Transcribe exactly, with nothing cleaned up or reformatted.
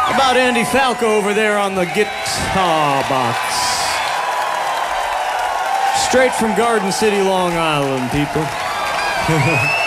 How about Andy Falco over there on the guitar box? Straight from Garden City, Long Island, people.